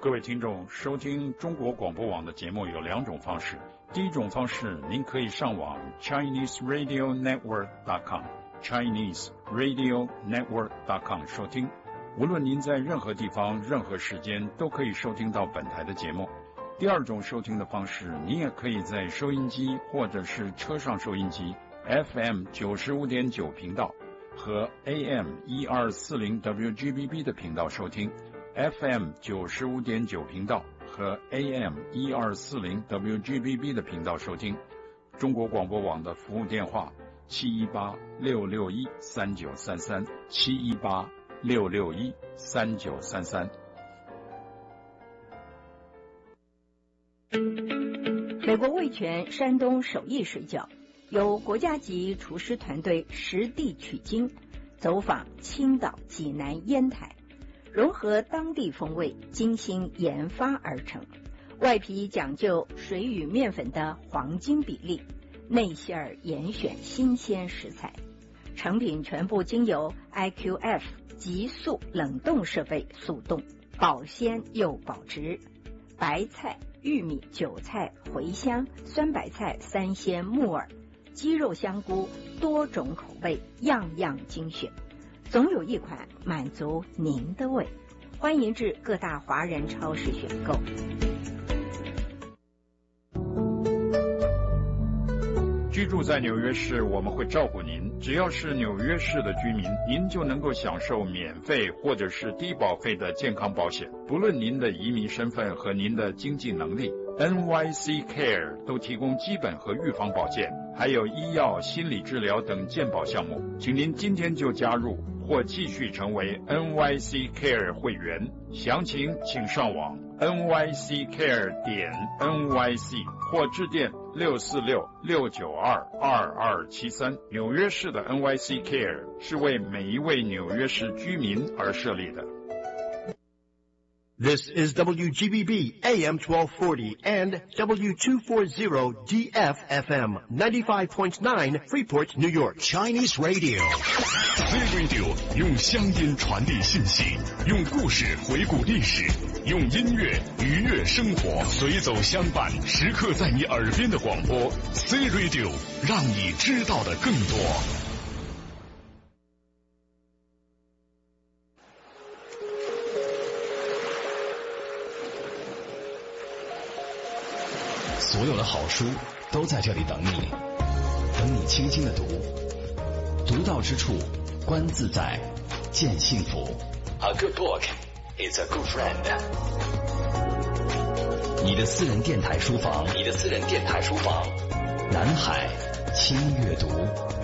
各位听众，收听中国广播网的节目有2种方式。第一种方式，您可以上网 ChineseRadioNetwork.com 收听。无论您在任何地方、任何时间，都可以收听到本台的节目。第二种收听的方式，您也可以在收音机或者是车上收音机 FM 95.9频道和 AM 1240 WGBB 的频道收听。FM 95.9频道和 AM 1240 WGBB 的频道收听。中国广播网的服务电话718-661-3933 718-661-3933。 美国味全山东手艺水饺由国家级厨师团队实地取经，走访青岛、济南、烟台，融合当地风味，精心研发而成。外皮讲究水与面粉的黄金比例，内馅儿严选新鲜食材，成品全部经由 IQF 急速冷冻设备速冻，保鲜又保值。白菜、玉米、韭菜、茴香、酸白菜、三鲜、木耳、鸡肉、香菇，多种口味，样样精选，总有一款满足您的胃。欢迎至各大华人超市选购。 居住在纽约市，我们会照顾您。只要是纽约市的居民，您就能够享受免费或者是低保费的健康保险。不论您的移民身份和您的经济能力， NYC Care 都提供基本和预防保健，还有医药、心理治疗等健保项目。请您今天就加入或继续成为 NYC Care 会员。详情请上网 nyccare.nyc 或致电646-692-2273。纽约市的 NYC Care 是为每一位纽约市居民而设立的。 This is WGBB AM 1240 and W240 DFFM 95.9 Freeport, New York. Chinese Radio. Chinese Radio 用乡音传递信息，用故事回顾历史，用音乐愉悦生活，随走相伴，时刻在你耳边的广播。C Radio 让你知道的更多。 所有的好书都在这里等你，等你轻轻的读，读到之处，观自在，见幸福。A good book is a good friend。你的私人电台书房，你的私人电台书房，南海轻阅读。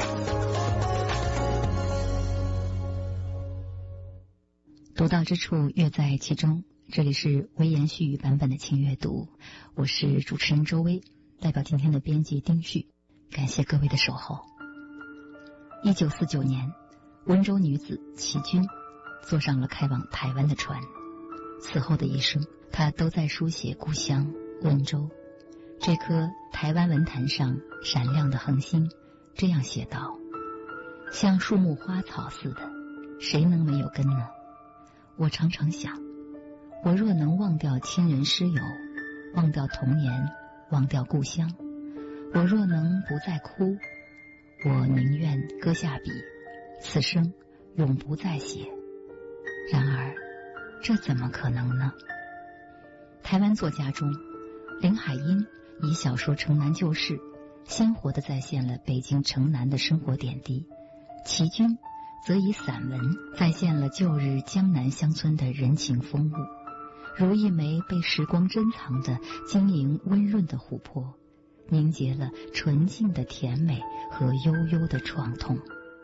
读到之处，乐在其中。这里是微言絮语版本的轻阅读，我是主持人周薇，代表今天的编辑丁旭，感谢各位的守候。1949年，温州女子齐君坐上了开往台湾的船，此后的一生，她都在书写故乡温州这颗台湾文坛上闪亮的恒星。这样写道：像树木花草似的，谁能没有根呢？我常常想，我若能忘掉亲人师友，忘掉童年，忘掉故乡，我若能不再哭，我宁愿搁下笔，此生永不再写。然而这怎么可能呢？台湾作家中，林海音以小说《城南旧事》鲜活地再现了北京城南的生活点滴，齐君则以散文再现了旧日江南乡村的人情风物，如一枚被时光珍藏的晶莹温润的琥珀，凝结了纯净的甜美和悠悠的创痛。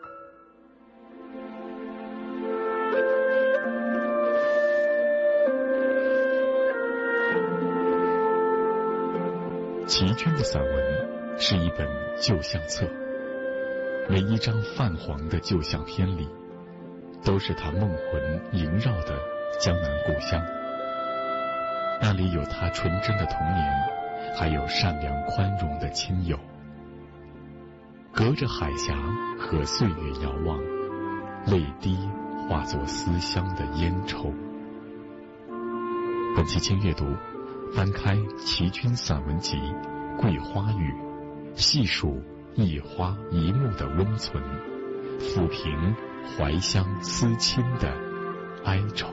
齐君的散文是一本旧相册，每一张泛黄的旧相片里，都是他梦魂萦绕的江南故乡。那里有他纯真的童年，还有善良宽容的亲友。隔着海峡和岁月遥望，泪滴化作思乡的烟抽。 本期轻阅读，翻开齐君散文集《桂花雨》，细数一花一木的温存，抚平怀乡思亲的哀愁。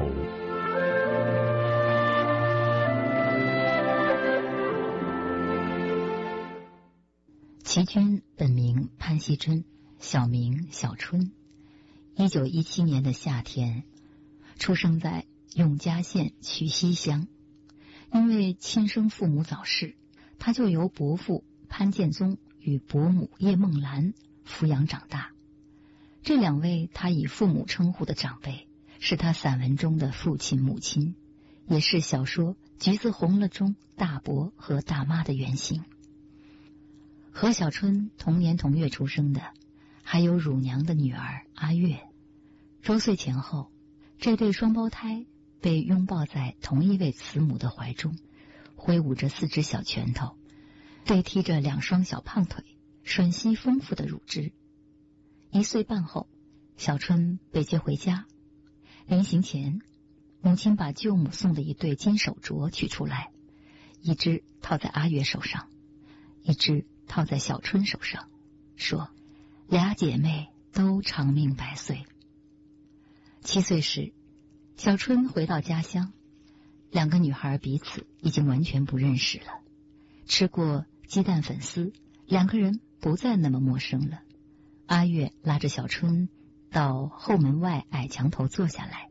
齐君本名潘锡珍，小名小春。1917年的夏天，出生在永嘉县曲溪乡。因为亲生父母早逝，他就由伯父潘建宗与伯母叶梦兰抚养长大。这两位他以父母称呼的长辈，是他散文中的父亲母亲，也是小说《橘子红了》中大伯和大妈的原型。和小春同年同月出生的，还有乳娘的女儿阿月。周岁前后，这对双胞胎被拥抱在同一位慈母的怀中，挥舞着4只小拳头，对踢着2双小胖腿，吮吸丰富的乳汁。1岁半后，小春被接回家。临行前，母亲把舅母送的一对金手镯取出来，一只套在阿月手上，一只套在小春手上，说俩姐妹都长命100岁。7岁时，小春回到家乡，2个女孩彼此已经完全不认识了。吃过鸡蛋粉丝，2个人不再那么陌生了。阿月拉着小春到后门外矮墙头坐下来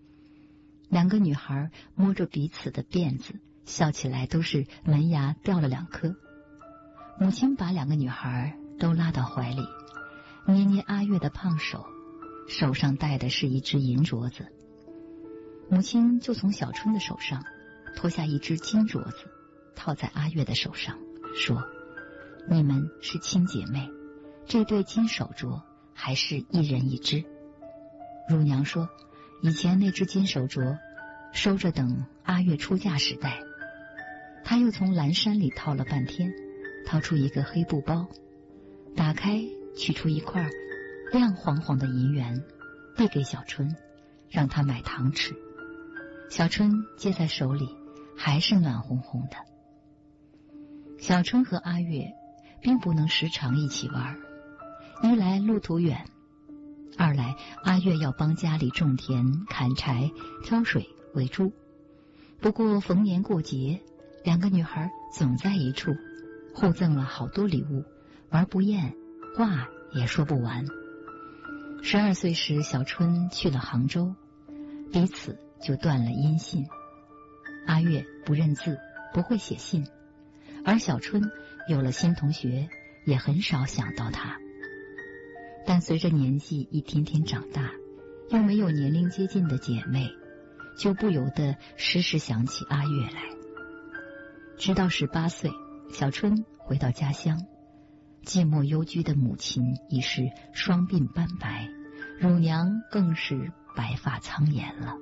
，2个女孩摸着彼此的辫子，笑起来都是门牙掉了2颗。母亲把2个女孩都拉到怀里，捏捏阿月的胖手，手上戴的是一只银镯子。母亲就从小春的手上脱下一只金镯子，套在阿月的手上，说：你们是亲姐妹，这对金手镯还是一人1只。乳娘说，以前那只金手镯收着等阿月出嫁时戴。她又从蓝衫里掏了半天，掏出一个黑布包，打开取出一块亮晃晃的银元，递给小春，让她买糖吃。小春接在手里，还是暖烘烘的。小春和阿月并不能时常一起玩，一来路途远，二来阿月要帮家里种田、砍柴、挑水、喂猪。不过逢年过节，2个女孩总在一处，互赠了好多礼物，玩不厌，话也说不完。12岁时，小春去了杭州，彼此就断了音信。阿月不认字，不会写信，而小春有了新同学，也很少想到他。但随着年纪一天天长大，又没有年龄接近的姐妹，就不由得时时想起阿月来。直到18岁，小春回到家乡，寂寞幽居的母亲已是双鬓斑白，乳娘更是白发苍颜了。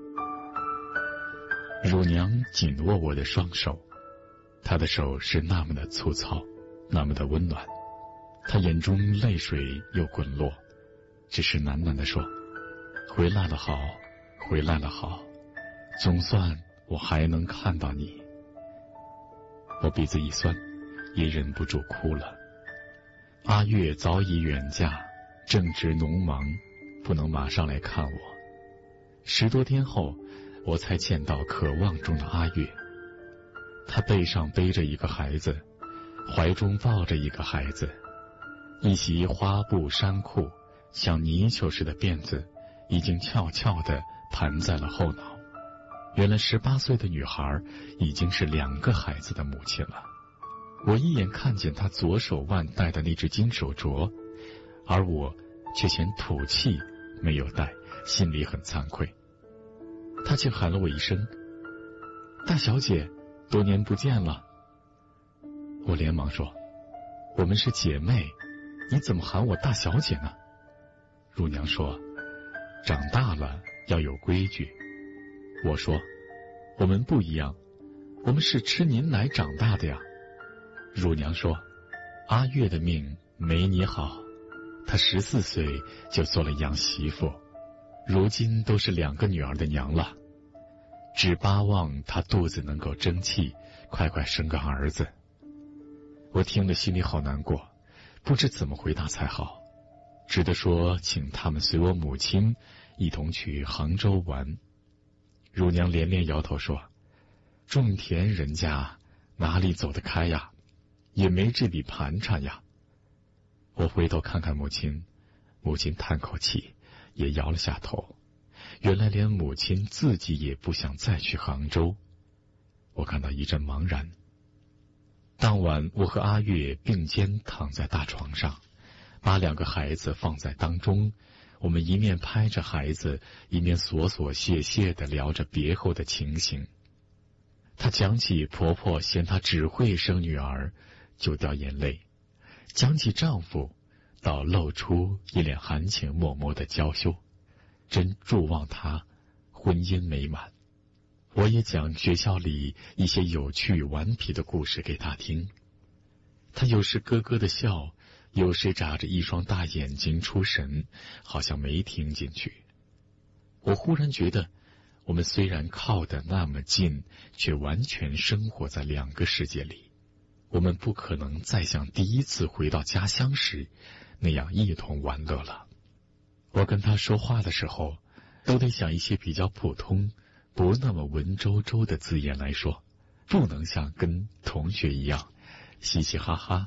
乳娘紧握我的双手，她的手是那么的粗糙，那么的温暖。她眼中泪水又滚落，只是喃喃地说：回来了好，回来了好，总算我还能看到你。我鼻子一酸，也忍不住哭了。阿月早已远嫁，正值农忙，不能马上来看我。10多天后，我才见到渴望中的阿月。她背上背着一个孩子，怀中抱着一个孩子，一袭花布衫裤，像泥鳅似的辫子已经悄悄地盘在了后脑。原来18岁的女孩已经是2个孩子的母亲了。我一眼看见她左手腕戴的那只金手镯，而我却嫌土气没有戴，心里很惭愧。她却喊了我一声：大小姐，多年不见了。我连忙说：我们是姐妹，你怎么喊我大小姐呢？乳娘说：长大了要有规矩。我说：我们不一样，我们是吃您奶长大的呀。乳娘说：阿月的命没你好，她14岁就做了养媳妇，如今都是2个女儿的娘了。 只巴望他肚子能够争气，快快生个儿子。我听了心里好难过，不知怎么回答才好，只得说请他们随我母亲一同去杭州玩。乳娘连连摇头说，种田人家哪里走得开呀，也没这笔盘缠呀。我回头看看母亲，母亲叹口气，也摇了下头。原来连母亲自己也不想再去杭州。我感到一阵茫然。当晚我和阿月并肩躺在大床上，把2个孩子放在当中，我们一面拍着孩子，一面琐琐屑屑地聊着别后的情形。她讲起婆婆嫌她只会生女儿，就掉眼泪；讲起丈夫，倒露出一脸含情脉脉的娇羞，真祝望她婚姻美满。我也讲学校里一些有趣顽皮的故事给她听，她有时咯咯的笑，有时眨着一双大眼睛出神，好像没听进去。我忽然觉得，我们虽然靠得那么近，却完全生活在2个世界里。我们不可能再像第一次回到家乡时那样一同玩乐了。我跟他说话的时候，都得想一些比较普通，不那么文绉绉的字眼来说，不能像跟同学一样嘻嘻哈哈